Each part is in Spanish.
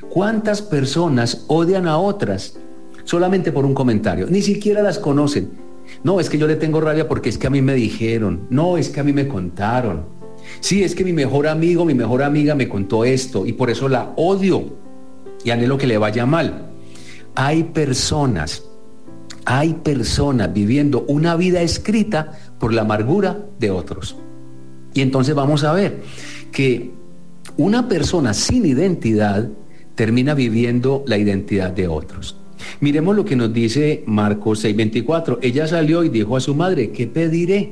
¿Cuántas personas odian a otras solamente por un comentario? Ni siquiera las conocen. No, es que yo le tengo rabia porque es que a mí me dijeron. No, es que a mí me contaron. Sí, es que mi mejor amigo, mi mejor amiga me contó esto y por eso la odio y anhelo que le vaya mal. Hay personas viviendo una vida escrita por la amargura de otros. Y entonces vamos a ver que una persona sin identidad termina viviendo la identidad de otros. Miremos lo que nos dice Marcos 6:24. Ella salió y dijo a su madre: ¿qué pediré?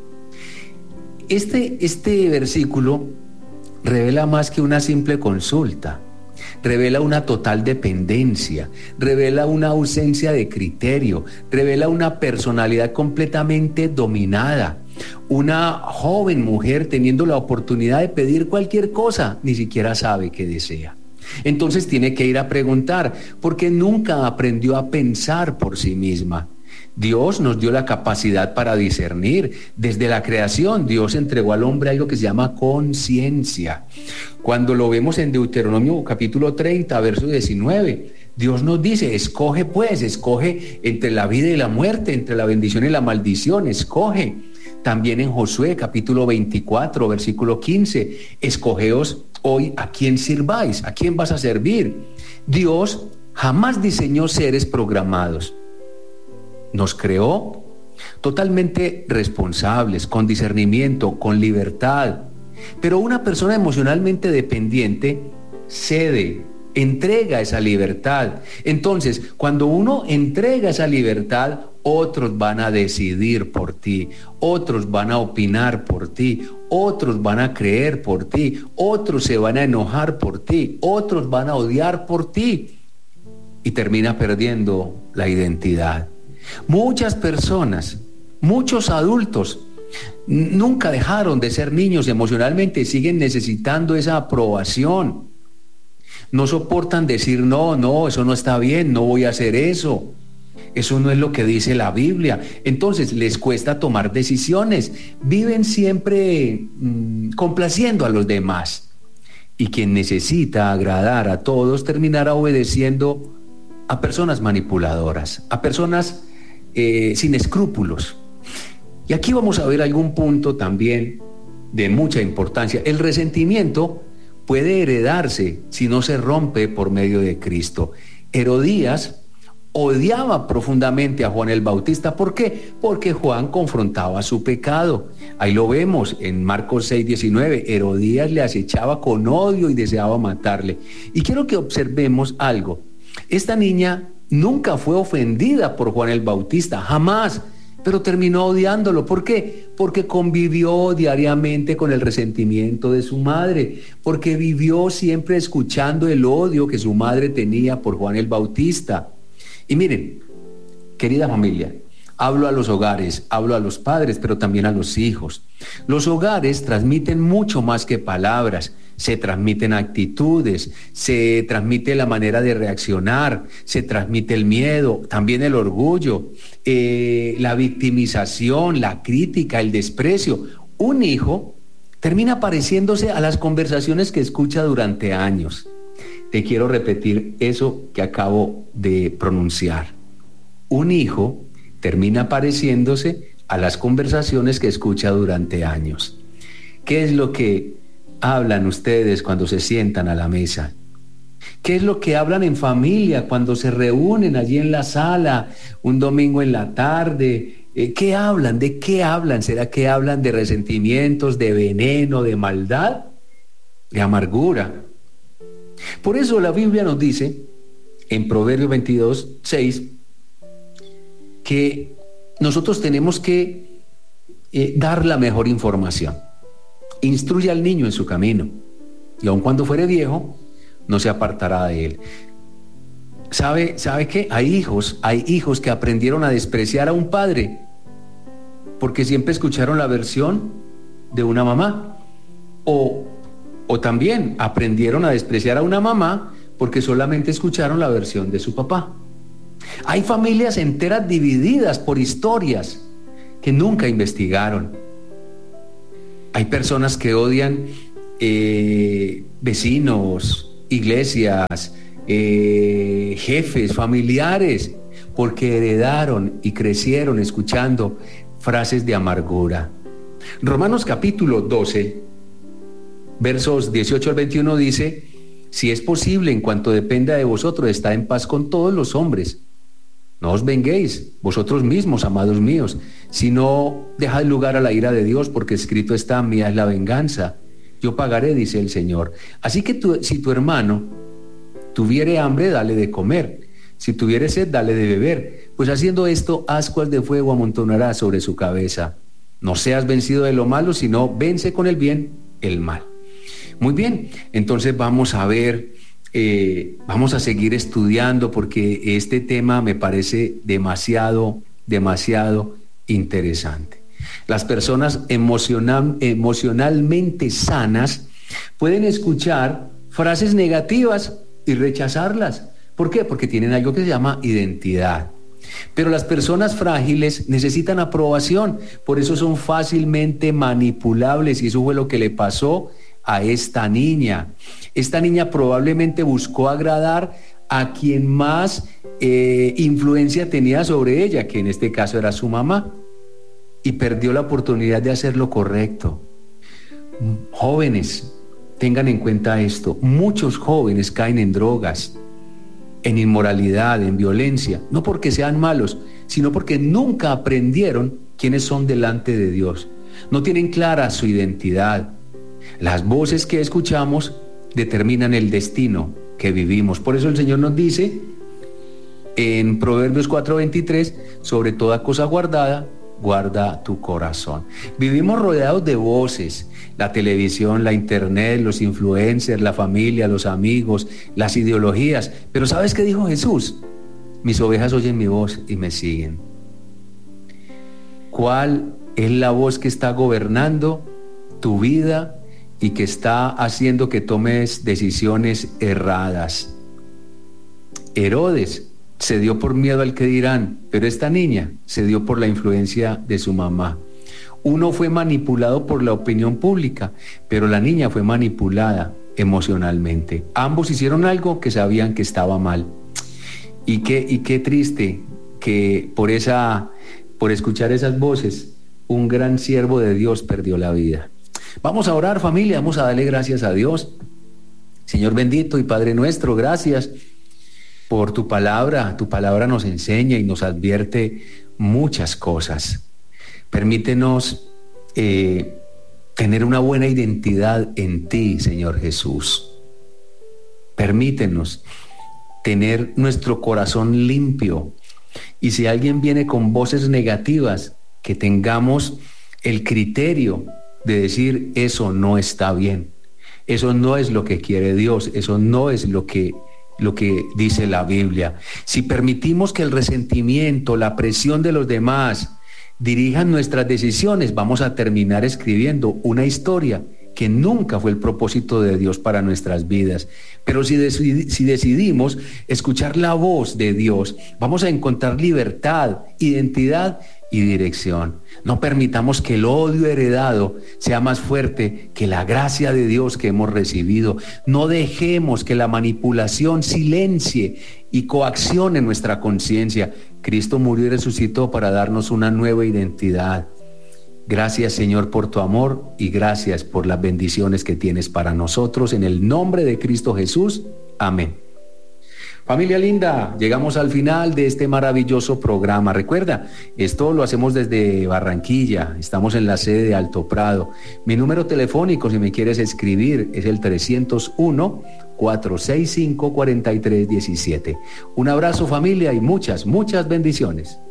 Este versículo revela más que una simple consulta. Revela una total dependencia, revela una ausencia de criterio, revela una personalidad completamente dominada. Una joven mujer teniendo la oportunidad de pedir cualquier cosa, ni siquiera sabe qué desea. Entonces tiene que ir a preguntar, porque nunca aprendió a pensar por sí misma. Dios nos dio la capacidad para discernir. Desde la creación, Dios entregó al hombre algo que se llama conciencia. Cuando lo vemos en Deuteronomio capítulo 30, verso 19, Dios nos dice: escoge pues, escoge entre la vida y la muerte, entre la bendición y la maldición, escoge. También en Josué capítulo 24, versículo 15, escogeos hoy a quién sirváis, a quién vas a servir. Dios jamás diseñó seres programados. Nos creó totalmente responsables, con discernimiento, con libertad. Pero una persona emocionalmente dependiente cede, entrega esa libertad. Entonces, cuando uno entrega esa libertad, otros van a decidir por ti, otros van a opinar por ti, otros van a creer por ti, otros se van a enojar por ti, otros van a odiar por ti, y termina perdiendo la identidad. Muchas personas, muchos adultos, nunca dejaron de ser niños emocionalmente, siguen necesitando esa aprobación. No soportan decir no, eso no está bien, no voy a hacer eso. Eso no es lo que dice la Biblia. Entonces les cuesta tomar decisiones. Viven siempre complaciendo a los demás. Y quien necesita agradar a todos terminará obedeciendo a personas manipuladoras, a personas sin escrúpulos. Y aquí vamos a ver algún punto también de mucha importancia. El resentimiento puede heredarse si no se rompe por medio de Cristo. Herodías odiaba profundamente a Juan el Bautista. ¿Por qué? Porque Juan confrontaba su pecado. Ahí lo vemos en Marcos 6:19. Herodías le acechaba con odio y deseaba matarle. Y quiero que observemos algo. Esta niña nunca fue ofendida por Juan el Bautista, jamás, pero terminó odiándolo. ¿Por qué? Porque convivió diariamente con el resentimiento de su madre, porque vivió siempre escuchando el odio que su madre tenía por Juan el Bautista. Y miren, querida familia, hablo a los hogares, hablo a los padres, pero también a los hijos. Los hogares transmiten mucho más que palabras. Se transmiten actitudes, se transmite la manera de reaccionar, se transmite el miedo, también el orgullo, la victimización, la crítica, el desprecio. Un hijo termina pareciéndose a las conversaciones que escucha durante años. Te quiero repetir eso que acabo de pronunciar. Un hijo termina pareciéndose a las conversaciones que escucha durante años. ¿Qué es lo que hablan ustedes cuando se sientan a la mesa? ¿Qué es lo que hablan en familia cuando se reúnen allí en la sala un domingo en la tarde? ¿Qué hablan? ¿De qué hablan? ¿Será que hablan de resentimientos, de veneno, de maldad, de amargura? Por eso la Biblia nos dice en Proverbios 22:6 que nosotros tenemos que dar la mejor información. Instruye al niño en su camino, y aun cuando fuere viejo, no se apartará de él. ¿Sabe qué? Hay hijos que aprendieron a despreciar a un padre porque siempre escucharon la versión de una mamá. O también aprendieron a despreciar a una mamá porque solamente escucharon la versión de su papá. Hay familias enteras divididas por historias que nunca investigaron. Hay personas que odian vecinos, iglesias, jefes, familiares, porque heredaron y crecieron escuchando frases de amargura. Romanos capítulo 12, versos 18 al 21 dice: si es posible, en cuanto dependa de vosotros, estad en paz con todos los hombres. No os venguéis vosotros mismos, amados míos, sino dejad lugar a la ira de Dios, porque escrito está: mía es la venganza, yo pagaré, dice el Señor. Así que si tu hermano tuviere hambre, dale de comer; si tuviere sed, dale de beber, pues haciendo esto, ascuas de fuego amontonará sobre su cabeza. No seas vencido de lo malo, sino vence con el bien el mal. Muy bien, entonces vamos a ver, vamos a seguir estudiando, porque este tema me parece demasiado interesante. Las personas emocionalmente sanas pueden escuchar frases negativas y rechazarlas. ¿Por qué? Porque tienen algo que se llama identidad. Pero las personas frágiles necesitan aprobación, por eso son fácilmente manipulables, y eso fue lo que le pasó a esta niña. Esta niña probablemente buscó agradar a quien más influencia tenía sobre ella, que en este caso era su mamá, y perdió la oportunidad de hacer lo correcto. Jóvenes, tengan en cuenta esto: muchos jóvenes caen en drogas, en inmoralidad, en violencia, no porque sean malos, sino porque nunca aprendieron quiénes son delante de Dios. No tienen clara su identidad. Las voces que escuchamos determinan el destino que vivimos. Por eso el Señor nos dice en Proverbios 4:23: sobre toda cosa guardada, guarda tu corazón. Vivimos rodeados de voces: la televisión, la internet, los influencers, la familia, los amigos, las ideologías. Pero ¿sabes qué dijo Jesús? Mis ovejas oyen mi voz y me siguen. ¿Cuál es la voz que está gobernando tu vida y que está haciendo que tomes decisiones erradas? Herodes se dio por miedo al que dirán, pero esta niña se dio por la influencia de su mamá. Uno fue manipulado por la opinión pública, pero la niña fue manipulada emocionalmente. Ambos hicieron algo que sabían que estaba mal. Y qué triste que por escuchar esas voces, un gran siervo de Dios perdió la vida. Vamos a orar, familia, vamos a darle gracias a Dios. Señor bendito y Padre nuestro, gracias por tu palabra. Tu palabra nos enseña y nos advierte muchas cosas. Permítenos tener una buena identidad en ti, Señor Jesús. Permítenos tener nuestro corazón limpio. Y si alguien viene con voces negativas, que tengamos el criterio de decir: eso no está bien, eso no es lo que quiere Dios, eso no es lo que dice la Biblia. Si permitimos que el resentimiento, la presión de los demás dirijan nuestras decisiones, vamos a terminar escribiendo una historia que nunca fue el propósito de Dios para nuestras vidas. Pero si decidimos escuchar la voz de Dios, vamos a encontrar libertad, identidad y dirección. No permitamos que el odio heredado sea más fuerte que la gracia de Dios que hemos recibido. No dejemos que la manipulación silencie y coaccione nuestra conciencia. Cristo murió y resucitó para darnos una nueva identidad. Gracias, Señor, por tu amor, y gracias por las bendiciones que tienes para nosotros. En el nombre de Cristo Jesús. Amén. Familia linda, llegamos al final de este maravilloso programa. Recuerda, esto lo hacemos desde Barranquilla, estamos en la sede de Alto Prado. Mi número telefónico, si me quieres escribir, es el 301-465-4317. Un abrazo, familia, y muchas bendiciones.